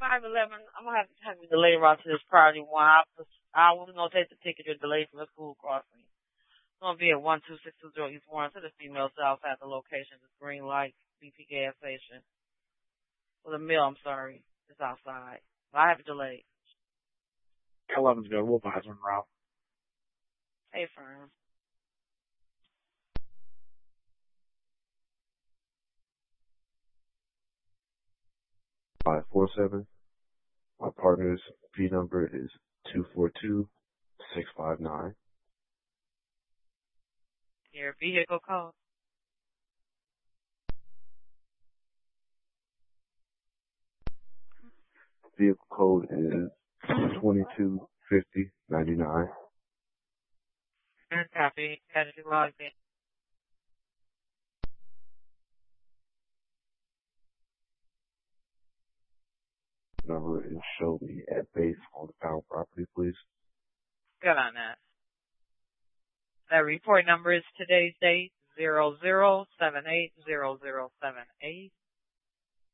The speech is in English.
511. I'm gonna have you delay route to this priority one. I was gonna take the ticket or delay from the school crossing. It's gonna be at 12620 East Warren to the female south at the location. It's green light BP gas station. For the mill, I'm sorry. It's outside. I have it delayed. 11's good. We'll pass on route. Hey, firm. 547. My partner's P number is 242659. Your vehicle code. Vehicle code is 225099. And copy. Got to be logged in. Number is show me at base on the found property, please. Good on that. That report number is today's date, 00780078.